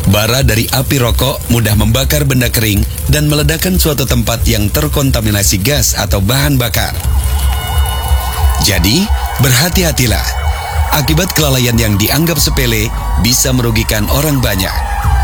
Bara dari api rokok mudah membakar benda kering dan meledakkan suatu tempat yang terkontaminasi gas atau bahan bakar. Jadi, berhati-hatilah. Akibat kelalaian yang dianggap sepele bisa merugikan orang banyak.